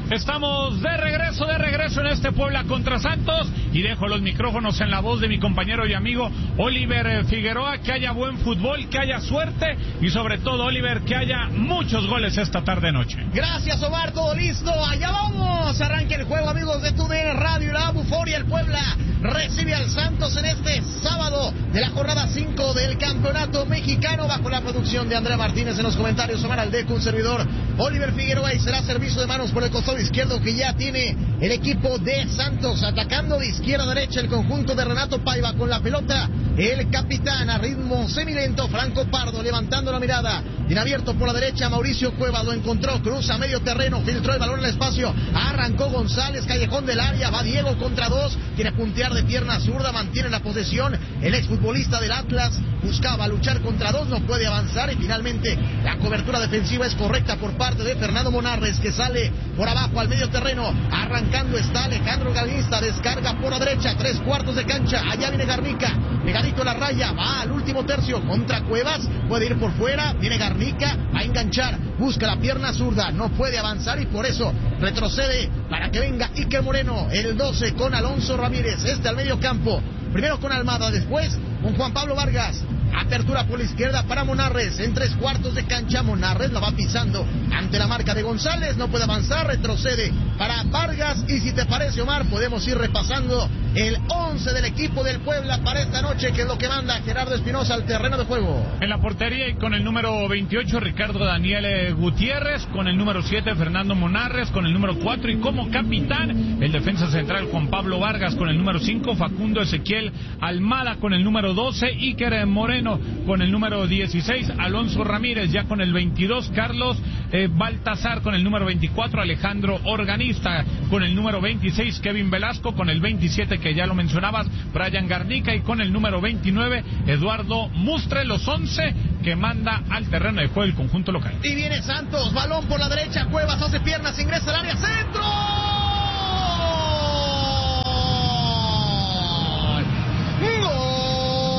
Estamos de regreso en este Puebla contra Santos y dejo los micrófonos en la voz de mi compañero y amigo Oliver Figueroa. Que haya buen fútbol, que haya suerte y sobre todo, Oliver, que haya muchos goles esta tarde-noche. Gracias, Omar, todo listo, allá vamos. Arranca el juego, amigos de TUDN Radio, la Buforia. El Puebla recibe al Santos en este sábado de la jornada 5 del Campeonato Mexicano, bajo la producción de Andrea Martínez. En los comentarios, Omar Aldeco, un servidor, Oliver Figueroa, y será servicio de manos por el costado izquierdo que ya tiene el equipo de Santos, atacando de izquierda a derecha el conjunto de Renato Paiva con la pelota. El capitán a ritmo semilento, Franco Pardo, levantando la mirada, bien abierto por la derecha, Mauricio Cuevas lo encontró, cruza medio terreno, filtró el balón en el espacio, arrancó González, callejón del área, va Diego contra dos, quiere puntear de pierna zurda, mantiene la posesión, el exfutbolista del Atlas buscaba luchar contra dos, no puede avanzar y finalmente la cobertura defensiva es correcta por parte de Fernando Monarres, que sale por abajo al medio terreno, arrancando está Alejandro Galista, descarga por la derecha, 3/4 de cancha, allá viene Garnica, pegadito a la raya, va al último tercio contra Cuevas, puede ir por fuera, viene Garnica a enganchar, busca la pierna zurda, no puede avanzar y por eso retrocede para que venga Iker Moreno, el 12 con Alonso Ramírez, al medio campo, primero con Almada, después con Juan Pablo Vargas. Apertura por la izquierda para Monarres, en 3/4 de cancha, Monarres la va pisando ante la marca de González, no puede avanzar, retrocede para Vargas, y si te parece, Omar, podemos ir repasando el 11 del equipo del Puebla para esta noche, que es lo que manda Gerardo Espinosa al terreno de juego. En la portería y con el número 28, Ricardo Daniel Gutiérrez, con el número 7, Fernando Monarres, con el número 4 y como capitán, el defensa central Juan Pablo Vargas, con el número 5, Facundo Ezequiel Almada, con el número 12, Iker Moreno con el número 16, Alonso Ramírez ya con el 22, Carlos Baltazar con el número 24, Alejandro Organista con el número 26, Kevin Velasco con el 27, que ya lo mencionabas, Brian Garnica, y con el número 29, Eduardo Mustre, los 11 que manda al terreno de juego el conjunto local. Y viene Santos, balón por la derecha, Cuevas hace piernas, ingresa al área, ¡centro!